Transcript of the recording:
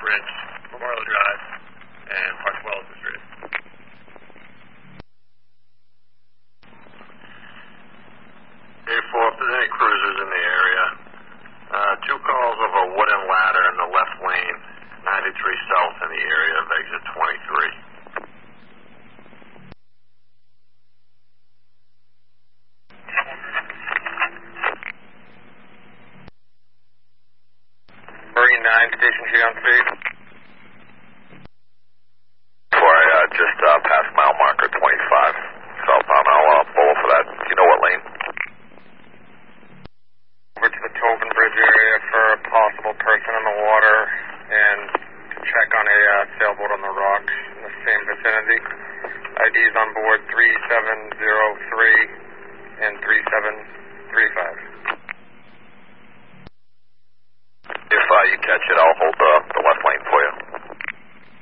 Ridge, Memorial Drive, and Park Wellington Street. A4, if there's any cruisers in the area, 2 calls of a wooden ladder in the left lane, 93 south in the area of exit 23. Marine 9, Station G on speed. Before I just passed mile marker 25 southbound, I'll pull for that. You know what lane? Over to the Tobin Bridge area for a possible person in the water and to check on a sailboat on the rocks in the same vicinity. IDs on board 3703 and 3735.